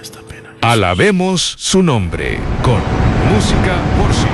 esta pena. Alabemos su nombre con música por